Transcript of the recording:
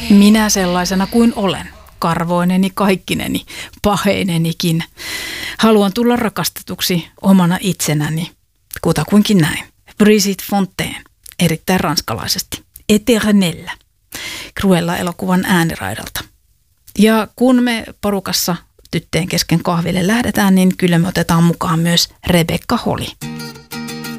Minä sellaisena kuin olen, karvoineni, kaikkineni, paheinenikin. Haluan tulla rakastetuksi omana itsenäni, kutakuinkin näin. Brigitte Fontaine, erittäin ranskalaisesti. Eternellä. Cruella-elokuvan ääniraidalta. Ja kun me porukassa tyttöjen kesken kahville lähdetään, niin kyllä me otetaan mukaan myös Rebecca Holly.